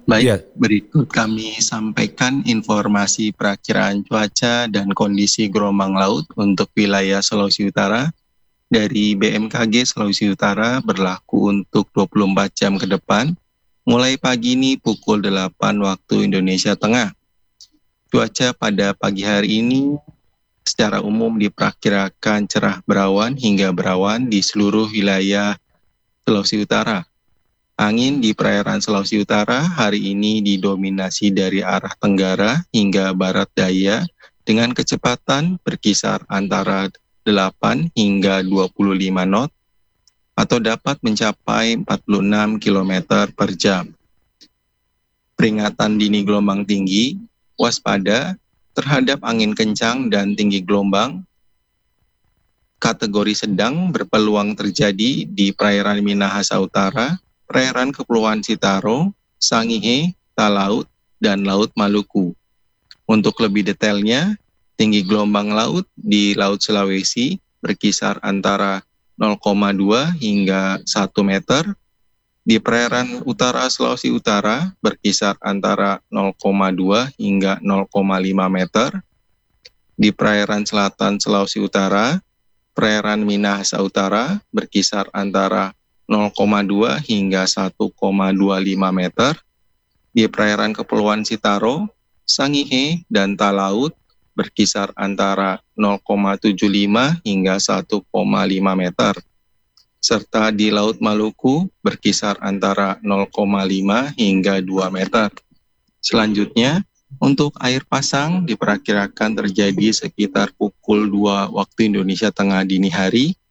Baik, Ya, berikut kami sampaikan informasi perakiraan cuaca dan kondisi gelombang laut untuk wilayah Sulawesi Utara dari BMKG Sulawesi Utara berlaku untuk 24 jam ke depan, mulai pagi ini pukul 8 waktu Indonesia Tengah. Cuaca pada pagi hari ini secara umum diperkirakan cerah berawan hingga berawan di seluruh wilayah Sulawesi Utara. Angin di perairan Sulawesi Utara hari ini didominasi dari arah tenggara hingga barat daya dengan kecepatan berkisar antara 8 hingga 25 knot atau dapat mencapai 46 km per jam. Peringatan dini gelombang tinggi, waspada terhadap angin kencang dan tinggi gelombang. Kategori sedang berpeluang terjadi di perairan Minahasa Utara, perairan Kepulauan Sitaro, Sangihe, Talaut, dan Laut Maluku. Untuk lebih detailnya, tinggi gelombang laut di Laut Sulawesi berkisar antara 0,2 hingga 1 meter, di perairan utara Sulawesi Utara berkisar antara 0,2 hingga 0,5 meter, di perairan selatan Sulawesi Utara, perairan Minahasa Utara berkisar antara 0,2 hingga 1,25 meter, di perairan Kepulauan Sitaro, Sangihe, dan Talaut berkisar antara 0,75 hingga 1,5 meter, serta di Laut Maluku berkisar antara 0,5 hingga 2 meter. Selanjutnya, untuk air pasang diperkirakan terjadi sekitar pukul 2 waktu Indonesia Tengah dini hari